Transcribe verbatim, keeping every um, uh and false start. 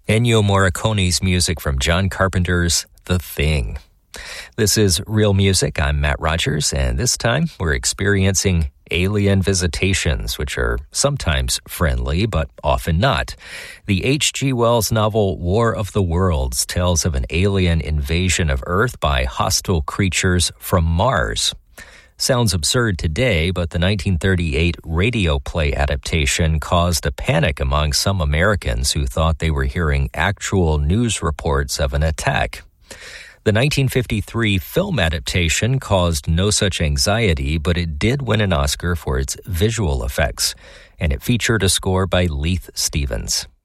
Ennio Morricone's music from John Carpenter's The Thing. This is Real Music. I'm Matt Rogers, and this time we're experiencing alien visitations, which are sometimes friendly, but often not. The H G Wells novel War of the Worlds tells of an alien invasion of Earth by hostile creatures from Mars. Sounds absurd today, but the nineteen thirty-eight radio play adaptation caused a panic among some Americans who thought they were hearing actual news reports of an attack. The nineteen fifty-three film adaptation caused no such anxiety, but it did win an Oscar for its visual effects, and it featured a score by Leith Stevens.